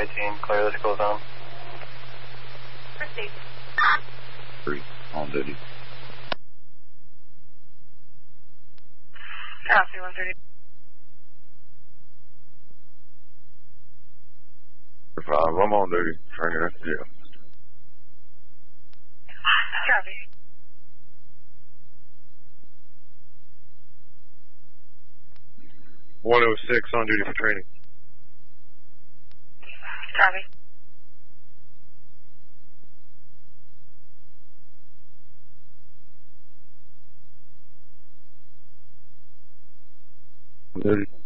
218, clear the school zone. Proceed. 3, on duty. Copy, 130. 5, I'm on duty. Turning at the jail. Copy. .106 on duty for training. Copy. On duty.